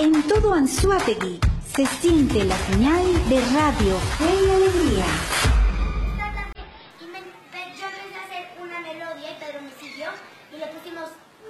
En todo Anzoátegui se siente la señal de Radio Fe y Alegría. Yo empecé a hacer una melodía y Pedro me siguió y le pusimos